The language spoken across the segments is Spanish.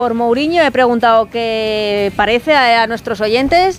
Por Mourinho he preguntado qué parece a nuestros oyentes.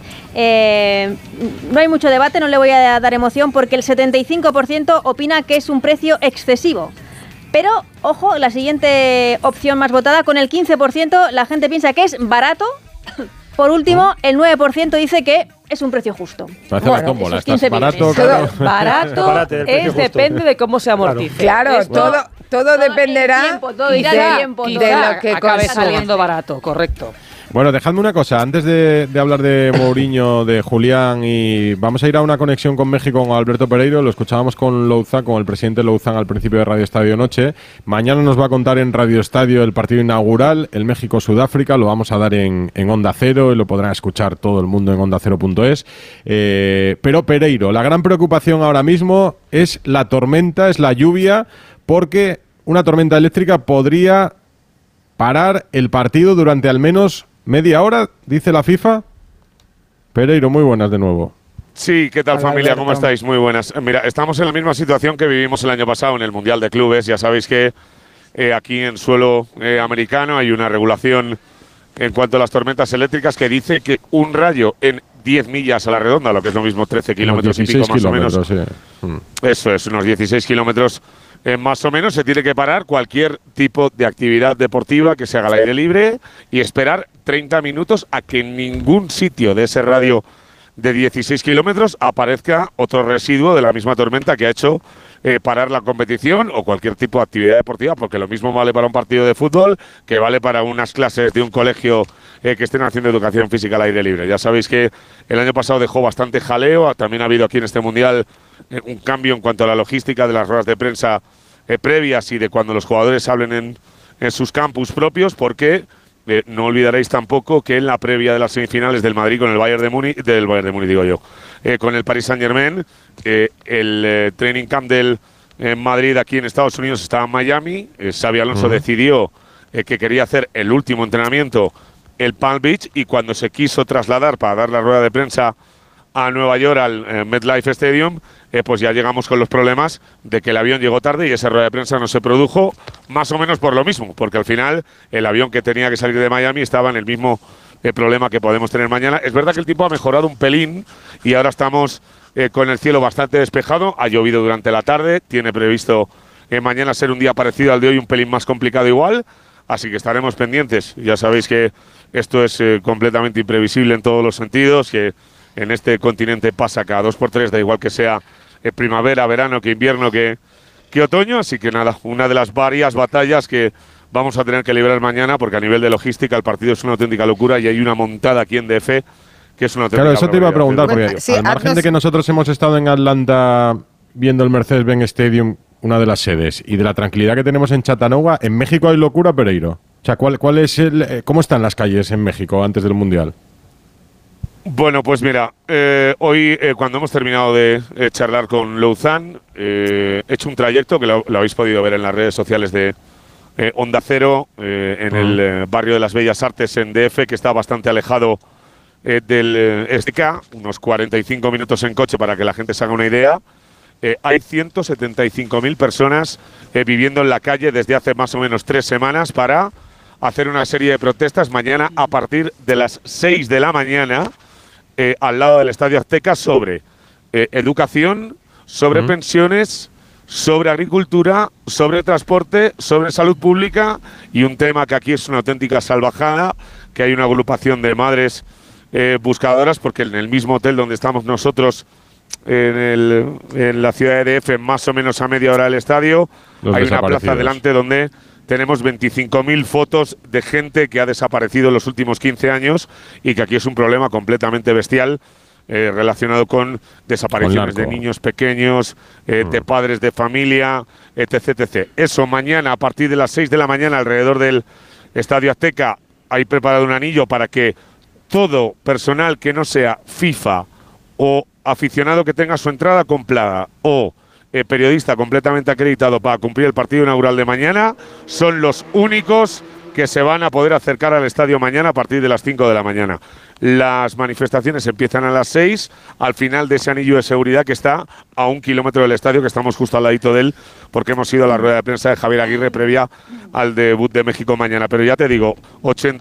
No hay mucho debate, no le voy a dar emoción porque el 75% opina que es un precio excesivo. Pero, ojo, la siguiente opción más votada, con el 15% la gente piensa que es barato. Por último, el 9% dice que es un precio justo. Parece la tómbola, estás barato, claro. Barato es depende de cómo se amortice. Claro, todo dependerá de lo que acabe saliendo barato, correcto. Bueno, dejadme una cosa, antes de hablar de Mourinho, de Julián, y vamos a ir a una conexión con México con Alberto Pereiro. Lo escuchábamos con Louzán, con el presidente Louzán al principio de Radio Estadio Noche. Mañana nos va a contar en Radio Estadio el partido inaugural, el México-Sudáfrica. Lo vamos a dar en Onda Cero y lo podrán escuchar todo el mundo en ondacero.es. Pero Pereiro, la gran preocupación ahora mismo es la tormenta, es la lluvia, porque una tormenta eléctrica podría parar el partido durante al menos media hora, dice la FIFA. Pereiro, muy buenas de nuevo. Sí, ¿qué tal, familia? ¿Cómo estáis? Muy buenas. Mira, estamos en la misma situación que vivimos el año pasado en el Mundial de Clubes. Ya sabéis que aquí en suelo americano hay una regulación en cuanto a las tormentas eléctricas que dice que un rayo en 10 millas a la redonda, lo que es lo mismo 13 kilómetros y pico más o menos. Sí. Eso es, unos 16 kilómetros más o menos. Se tiene que parar cualquier tipo de actividad deportiva que se haga al aire libre y esperar 30 minutos a que en ningún sitio de ese radio de 16 kilómetros aparezca otro residuo de la misma tormenta que ha hecho parar la competición o cualquier tipo de actividad deportiva, porque lo mismo vale para un partido de fútbol que vale para unas clases de un colegio que estén haciendo educación física al aire libre. Ya sabéis que el año pasado dejó bastante jaleo, también ha habido aquí en este Mundial un cambio en cuanto a la logística de las ruedas de prensa previas y de cuando los jugadores hablen en sus campus propios, porque no olvidaréis tampoco que en la previa de las semifinales del Madrid con el Bayern de Múnich, con el Paris Saint-Germain, el training camp del Madrid aquí en Estados Unidos estaba en Miami. Xabi Alonso decidió que quería hacer el último entrenamiento el Palm Beach, y cuando se quiso trasladar para dar la rueda de prensa a Nueva York, al MetLife Stadium, pues ya llegamos con los problemas de que el avión llegó tarde y esa rueda de prensa no se produjo, más o menos por lo mismo, porque al final el avión que tenía que salir de Miami estaba en el mismo problema que podemos tener mañana. Es verdad que el tiempo ha mejorado un pelín y ahora estamos con el cielo bastante despejado. Ha llovido durante la tarde, tiene previsto mañana ser un día parecido al de hoy, un pelín más complicado igual, así que estaremos pendientes. Ya sabéis que esto es completamente imprevisible en todos los sentidos, que en este continente pasa cada 2x3, da igual que sea primavera, verano, que invierno, que otoño. Así que nada, una de las varias batallas que vamos a tener que librar mañana, porque a nivel de logística el partido es una auténtica locura y hay una montada aquí en DF que es una auténtica. Claro, eso te iba a preguntar, porque sí, al margen de que nosotros hemos estado en Atlanta viendo el Mercedes-Benz Stadium, una de las sedes, y de la tranquilidad que tenemos en Chattanooga, ¿en México hay locura, Pereiro? O sea, ¿cuál es cómo están las calles en México antes del Mundial? Bueno, pues mira, hoy cuando hemos terminado de charlar con Louzán, he hecho un trayecto que lo habéis podido ver en las redes sociales de Onda Cero, en el barrio de las Bellas Artes en DF, que está bastante alejado del SDK, unos 45 minutos en coche para que la gente se haga una idea. Hay 175.000 personas viviendo en la calle desde hace más o menos 3 semanas para hacer una serie de protestas mañana a partir de las 6 de la mañana al lado del Estadio Azteca sobre educación, sobre pensiones, sobre agricultura, sobre transporte, sobre salud pública y un tema que aquí es una auténtica salvajada, que hay una agrupación de madres buscadoras, porque en el mismo hotel donde estamos nosotros, en la ciudad de DF, más o menos a media hora del estadio, hay una plaza delante donde tenemos 25.000 fotos de gente que ha desaparecido en los últimos 15 años y que aquí es un problema completamente bestial relacionado con desapariciones de niños pequeños, de padres de familia, etc. Eso mañana a partir de las 6 de la mañana alrededor del Estadio Azteca hay preparado un anillo para que todo personal que no sea FIFA o aficionado que tenga su entrada comprada o periodista completamente acreditado para cumplir el partido inaugural de mañana son los únicos que se van a poder acercar al estadio mañana a partir de las 5 de la mañana. Las manifestaciones empiezan a las 6, al final de ese anillo de seguridad que está a 1 kilómetro del estadio, que estamos justo al ladito de él, porque hemos ido a la rueda de prensa de Javier Aguirre previa al debut de México mañana. Pero ya te digo, 80